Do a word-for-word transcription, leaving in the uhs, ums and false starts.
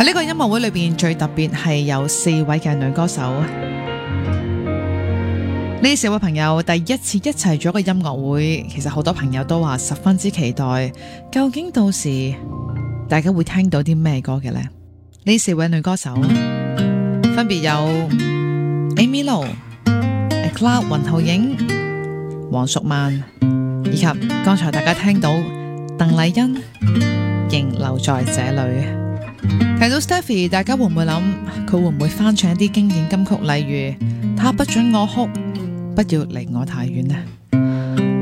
喺呢個音樂會裏邊最特別係有四位嘅女歌手，呢四位朋友第一次一齊做一個音樂會，其實好多朋友都話十分之期待，究竟到時大家會聽到啲咩歌嘅呢？呢四位女歌手分別有 Amy Lo、Cloud 雲浩影、黃淑曼，以及剛才大家聽到鄧麗欣仍留在這裏。提到 Stephy， 大家會唔會諗佢會唔會翻唱一啲經典金曲，例如他不准我哭，不要離我太遠呢？